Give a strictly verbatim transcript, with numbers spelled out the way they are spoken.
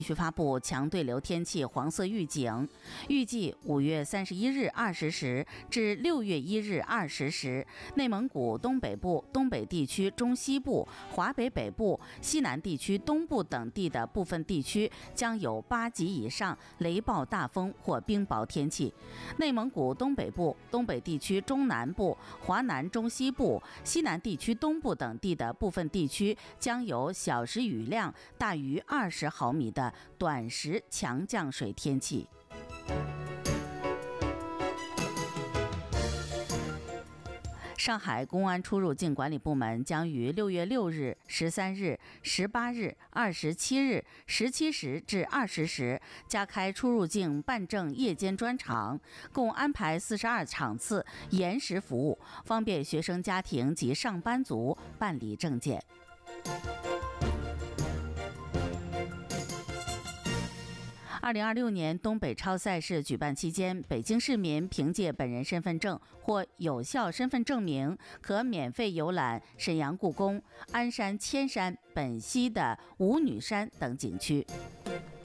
续发布强对流天气黄色预警，预计五月三十一日二十时至六月一日二十时，内蒙古东北部、东北地区中西部、华北北部、西南地区东部等地的部分地区将有八级以上雷暴大风或冰雹天气。内蒙古东北部、东北地区中南部、华南中西部、西南地区东部等地的部分地区将有小时雨量大于二十毫米的短时强降水天气。上海公安出入境管理部门将于六月六日、十三日、十八日、二十七日十七时至二十时加开出入境办证夜间专场，共安排四十二场次延时服务，方便学生家庭及上班族办理证件。二零二六年东北超赛事举办期间，北京市民凭借本人身份证或有效身份证明，可免费游览沈阳故宫、鞍山、铅山、本溪的舞女山等景区。